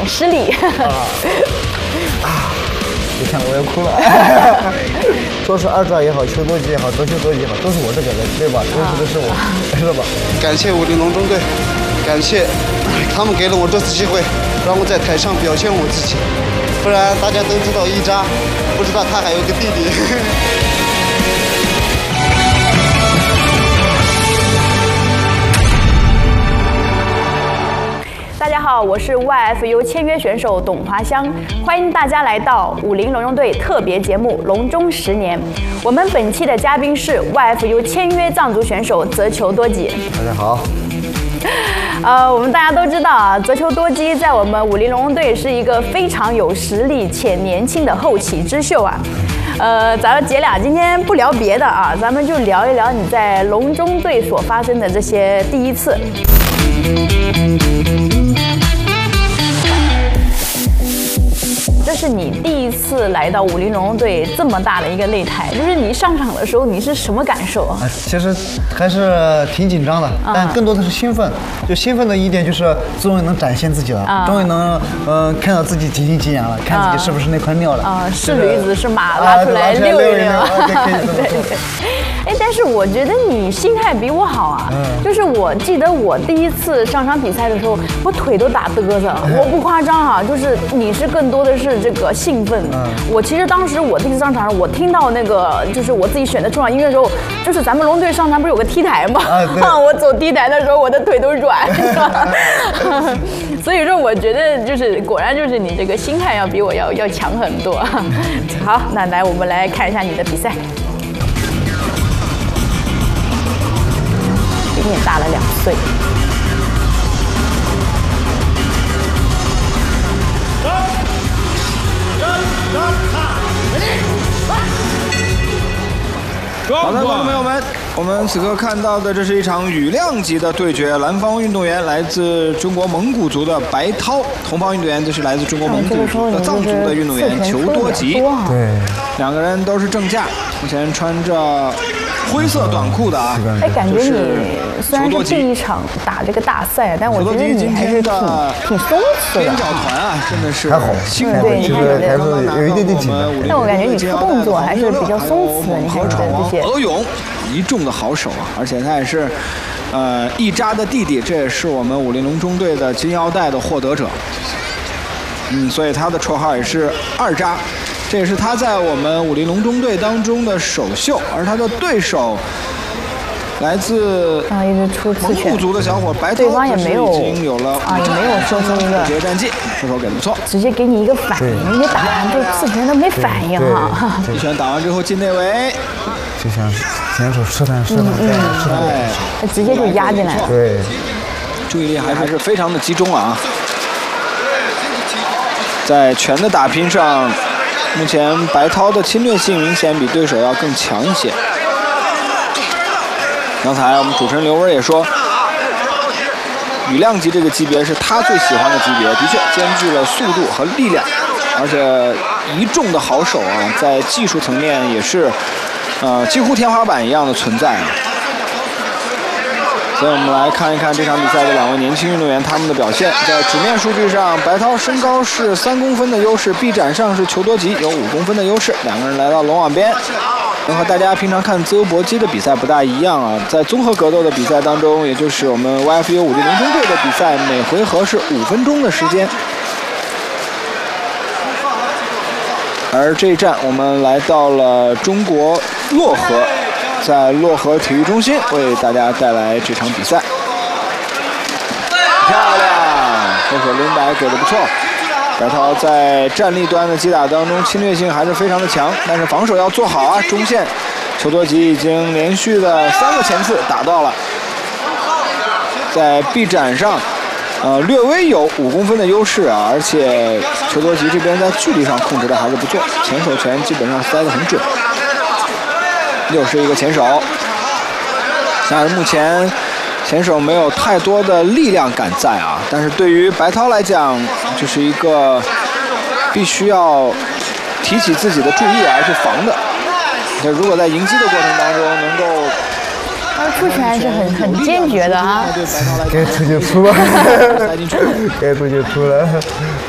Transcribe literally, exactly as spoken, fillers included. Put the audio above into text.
失利。 啊，你看我要哭了。说是二抓也好，球多级也好，夺球多级也好，都是我这个人，对吧？都是都是我，是吧？ 感谢武林龙中队，感谢他们给了我这次机会，让我在台上表现我自己。不然大家都知道一扎，不知道他还有个弟弟。 大家好，我是 Y F U 签约选手董华香，欢迎大家来到武林龙中队特别节目《龙中十年》。我们本期的嘉宾是 Y F U 签约藏族选手泽球多吉。 大家好。 呃，我们大家都知道啊，泽球多吉在我们武林龙中队是一个非常有实力且年轻的后起之秀啊。呃，咱们姐俩今天不聊别的啊，咱们就聊一聊你在龙中队所发生的这些第一次。这是你第一次来到武林龙中队这么大的一个擂台，就是你上场的时候你是什么感受啊？ 其实还是挺紧张的，但更多的是兴奋。就兴奋的一点就是终于能展现自己了，啊、终于能嗯、呃、看到自己几斤几两了，看自己是不是那块料了。啊， 是驴子是马，拉出来溜一溜。对对。哎，但是我觉得你心态比我好啊。嗯、就是我记得我第一次上场比赛的时候，我腿都打嘚瑟，我不夸张啊，就是你是更多的是这个兴奋。嗯、我其实当时我第一次上场，我听到那个就是我自己选的出场音乐的时候，就是咱们龙队上场不是有个 T 台吗？啊，我走 T 台的时候，我的腿都软。所以说，我觉得就是果然就是你这个心态要比我要要强很多。好，那来我们来看一下你的比赛。比你大了两岁。 好的，观众朋友们，我们此刻看到的这是一场羽量级的对决，蓝方运动员来自中国蒙古族的白涛，同方运动员则是来自中国蒙古族的藏族的运动员裘多吉。 对， 两个人都是正架，目前穿着灰色短裤的啊。 哎，感觉你虽然是第一场打这个大赛，但我觉得你还是挺挺松弛的。 边角团啊，真的是还好， 对，你看还是有一点点紧张。 但我感觉你出动作还是比较松弛的，你看这些。 俄勇一众的好手啊，而且他也是，呃，一扎的弟弟，这也是我们武林龙中队的金腰带的获得者。嗯，所以他的绰号也是二扎，这也是他在我们武林龙中队当中的首秀，而他的对手来自啊，一直出刺拳， 蒙古族的小伙白涛， 对方也没有已经有了啊，也没有说出一个直接战绩，出手给的不错， 直接给你一个反应，你打完这刺拳都没反应哈。 一拳打完之后进内围。 就像选手试探试探试探， 他直接就压进来了。 对， 注意力还是非常的集中啊。在拳的打拼上，目前白涛的侵略性明显比对手要更强一些。刚才我们主持人刘文也说，羽量级这个级别是他最喜欢的级别，的确兼具了速度和力量，而且一众的好手啊，在技术层面也是。呃，几乎天花板一样的存在。所以我们来看一看这场比赛的两位年轻运动员他们的表现。在纸面数据上，白涛身高是三公分的优势，臂展上是裘多吉有五公分的优势。两个人来到龙网边，和大家平常看自由搏击的比赛不大一样啊。在综合格斗的比赛当中，也就是我们 Y F U 武林龙中队的比赛，每回合是五分钟的时间。而这一站，我们来到了中国漯河，在漯河体育中心为大家带来这场比赛。漂亮，后手轮摆给的不错。白涛在站立端的击打当中，侵略性还是非常的强，但是防守要做好啊。中线，裘多吉已经连续的三个前刺打到了，在臂展上。呃，略微有五公分的优势啊，而且裘多吉这边在距离上控制的还是不错，前手拳基本上塞得很准。又是一个前手，但是目前前手没有太多的力量感在啊，但是对于白涛来讲，就是一个必须要提起自己的注意而去防的。那如果在迎击的过程当中能够。 他出拳还是很很坚决的啊！ 该出就出吧，该出就出了。